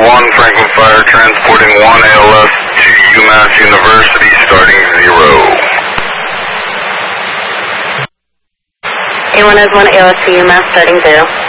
1 Franklin Fire, transporting 1 ALS to UMass University, starting 0. A1 is 1 ALS to UMass, starting 0.